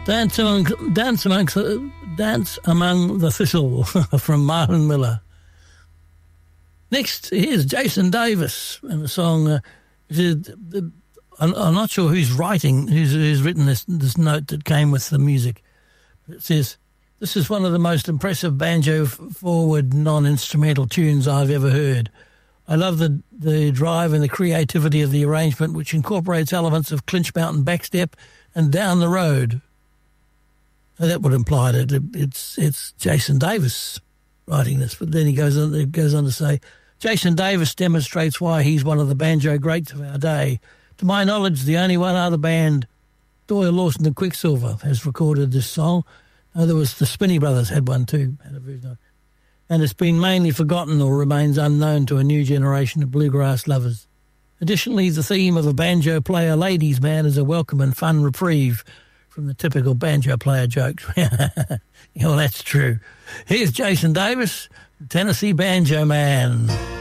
Dance Among the Thistle from Martin Miller. Next, here's Jason Davis and the song. I'm not sure who's written this note that came with the music. It says, "This is one of the most impressive banjo-forward non-instrumental tunes I've ever heard. I love the drive and the creativity of the arrangement, which incorporates elements of Clinch Mountain backstep and Down the Road." Now, that would imply that it's Jason Davis writing this, but then it goes on to say, "Jason Davis demonstrates why he's one of the banjo greats of our day. To my knowledge, the only one other band, Doyle, Lawson and Quicksilver, has recorded this song. There was the Spinney Brothers had one too, and it's been mainly forgotten or remains unknown to a new generation of bluegrass lovers. Additionally, the theme of a banjo player ladies' man is a welcome and fun reprieve from the typical banjo player jokes." Well, that's true. Here's Jason Davis, Tennessee Banjo Man.